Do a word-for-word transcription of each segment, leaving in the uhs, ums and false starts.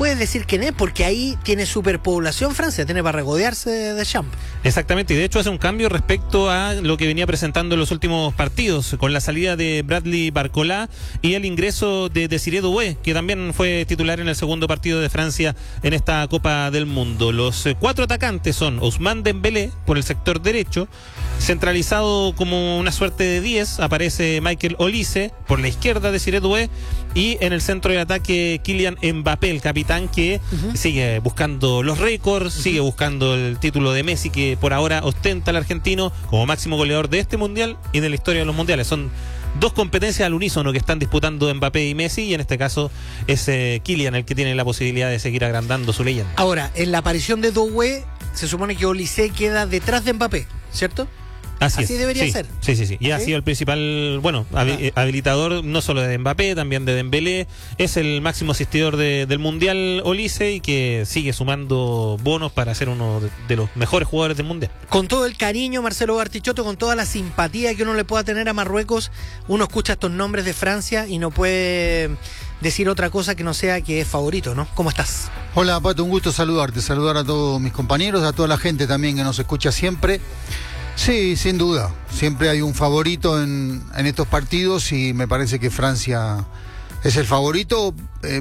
puedes decir quién es, porque ahí tiene superpoblación Francia, tiene para regodearse de, de champ. Exactamente, y de hecho hace un cambio respecto a lo que venía presentando en los últimos partidos, con la salida de Bradley Barcola y el ingreso de Desiré Doué, que también fue titular en el segundo partido de Francia en esta Copa del Mundo. Los eh, cuatro atacantes son Ousmane Dembélé por el sector derecho, centralizado como una suerte de diez, aparece Michael Olise, por la izquierda Desiré Doué, y en el centro de ataque Kylian Mbappé, el capitán que uh-huh. sigue buscando los récords, uh-huh. sigue buscando el título de Messi que por ahora ostenta el argentino como máximo goleador de este mundial y de la historia de los mundiales. Son dos competencias al unísono que están disputando Mbappé y Messi, y en este caso es eh, Kylian el que tiene la posibilidad de seguir agrandando su leyenda. Ahora, en la aparición de Doué se supone que Olise queda detrás de Mbappé, ¿cierto? Así, así debería sí, ser. Sí, sí, sí. Y ¿sí? Ha sido el principal, bueno, habi- ah. habilitador no solo de Mbappé, también de Dembélé. Es el máximo asistidor de, del Mundial Olise, y que sigue sumando bonos para ser uno de, de los mejores jugadores del Mundial. Con todo el cariño, Marcelo Bartichotto, con toda la simpatía que uno le pueda tener a Marruecos, uno escucha estos nombres de Francia y no puede decir otra cosa que no sea que es favorito, ¿no? ¿Cómo estás? Hola, Pato, un gusto saludarte, saludar a todos mis compañeros, a toda la gente también que nos escucha siempre. Sí, sin duda. Siempre hay un favorito en, en estos partidos, y me parece que Francia es el favorito, eh,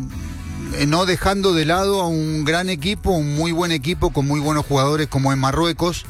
no dejando de lado a un gran equipo, un muy buen equipo con muy buenos jugadores como en Marruecos,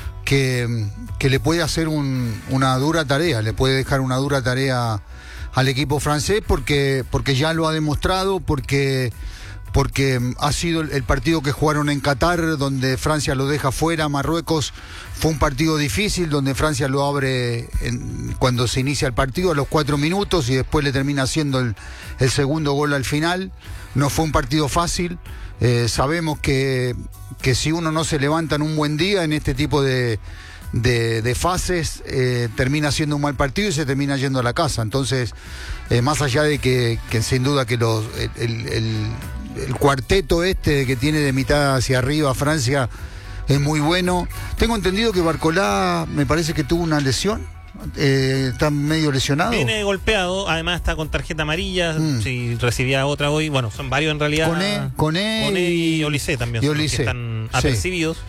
que, que le puede hacer un, una dura tarea, le puede dejar una dura tarea al equipo francés, porque, porque ya lo ha demostrado, porque... porque ha sido el partido que jugaron en Qatar, donde Francia lo deja fuera. Marruecos fue un partido difícil, donde Francia lo abre en, cuando se inicia el partido a los cuatro minutos, y después le termina haciendo el, el segundo gol al final. No fue un partido fácil. Eh, sabemos que, que si uno no se levanta en un buen día en este tipo de, de, de fases, eh, termina siendo un mal partido y se termina yendo a la casa. Entonces, eh, más allá de que, que sin duda que los el, el, el cuarteto este que tiene de mitad hacia arriba Francia es muy bueno. Tengo entendido que Barcola me parece que tuvo una lesión, eh, está medio lesionado. Viene golpeado, además está con tarjeta amarilla, mm. si recibía otra hoy, bueno, son varios en realidad. Coné, Coné, Coné y Olise también y son Olise. Los que están apercibidos. Sí.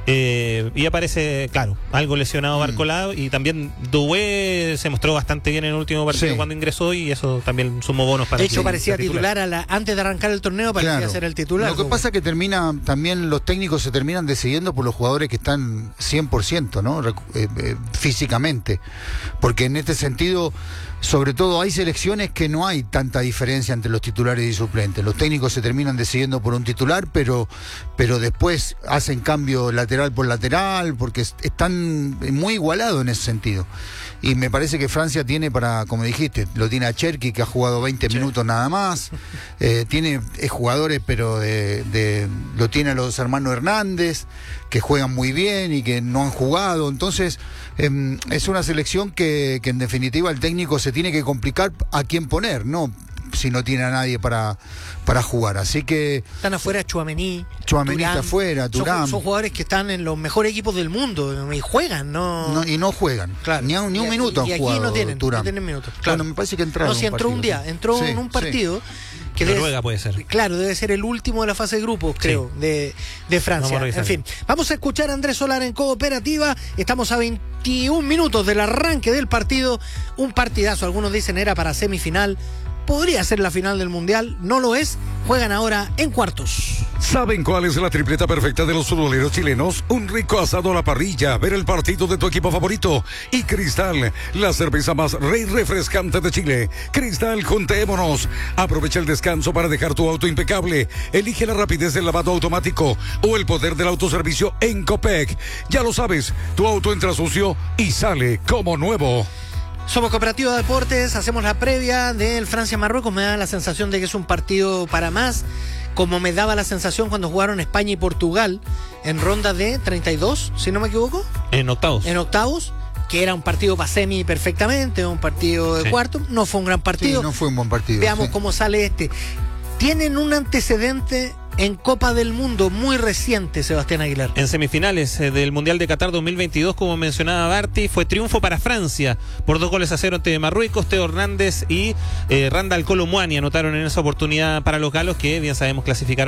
Eh, y aparece, claro, algo lesionado mm. Barcola, y también Doué se mostró bastante bien en el último partido, sí, cuando ingresó, y eso también sumó bonos para de hecho, parecía titular, titular a la, antes de arrancar el torneo, parecía claro. ser el titular. Lo que pasa es que termina, también los técnicos se terminan decidiendo por los jugadores que están cien por ciento, ¿no? Eh, eh, físicamente, porque en este sentido, sobre todo, hay selecciones que no hay tanta diferencia entre los titulares y suplentes. Los técnicos se terminan decidiendo por un titular, pero, pero después hacen cambio lateral por lateral, porque están muy igualados en ese sentido. Y me parece que Francia tiene para, como dijiste, lo tiene a Cherki, que ha jugado veinte sí. minutos nada más, eh, tiene es jugadores, pero de, de, lo tiene a los hermanos Hernández, que juegan muy bien y que no han jugado. Entonces, eh, es una selección que, que en definitiva el técnico se tiene que complicar a quién poner, ¿no? Si no tiene a nadie para, para jugar. Así que están afuera Tchouaméni, Tchouaméni está afuera, Thuram. Son, son jugadores que están en los mejores equipos del mundo y juegan, ¿no? no y no juegan. Claro. Ni, a, ni un y, minuto y han jugado. Y aquí no tienen, no tienen minutos. Claro. Bueno, me parece que entraron. No, si entró un, un día, entró sí, en un partido. Sí. Que Noruega debe, puede ser. Claro, debe ser el último de la fase de grupos, creo, sí. de, de Francia. En fin, vamos a escuchar a Andrés Solar en Cooperativa. Estamos a veintiún minutos del arranque del partido. Un partidazo, algunos dicen era para semifinal. Podría ser la final del Mundial, no lo es. Juegan ahora en cuartos. ¿Saben cuál es la tripleta perfecta de los futboleros chilenos? Un rico asado a la parrilla, ver el partido de tu equipo favorito y Cristal, la cerveza más re refrescante de Chile. Cristal, juntémonos. Aprovecha el descanso para dejar tu auto impecable. Elige la rapidez del lavado automático o el poder del autoservicio en Copec. Ya lo sabes, tu auto entra sucio y sale como nuevo. Somos Cooperativa Deportes, hacemos la previa del Francia-Marruecos. Me da la sensación de que es un partido para más, como me daba la sensación cuando jugaron España y Portugal en ronda de treinta y dos, si no me equivoco. En octavos. En octavos, que era un partido para semi perfectamente, un partido de sí. cuarto. No fue un gran partido. Sí, no fue un buen partido. Veamos sí. cómo sale este. Tienen un antecedente en Copa del Mundo muy reciente, Sebastián Aguilar. En semifinales eh, del Mundial de Qatar dos mil veintidós, como mencionaba Barty, fue triunfo para Francia por dos goles a cero ante Marruecos. Teo Hernández y eh, Randal Kolo Muani anotaron en esa oportunidad para los galos, que bien sabemos clasificaron